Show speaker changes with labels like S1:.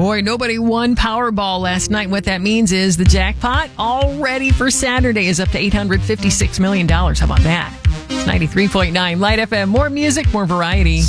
S1: Boy, nobody won Powerball last night. What that means is the jackpot all ready for Saturday is up to $856 million. How about that? It's 93.9 Light FM. More music, more variety.